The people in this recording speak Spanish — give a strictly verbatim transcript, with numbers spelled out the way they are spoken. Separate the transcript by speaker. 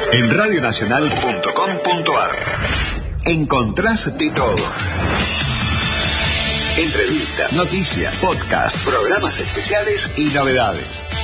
Speaker 1: En radio nacional punto com punto a r encontrás de todo. Entrevistas, noticias, podcasts, programas especiales y novedades.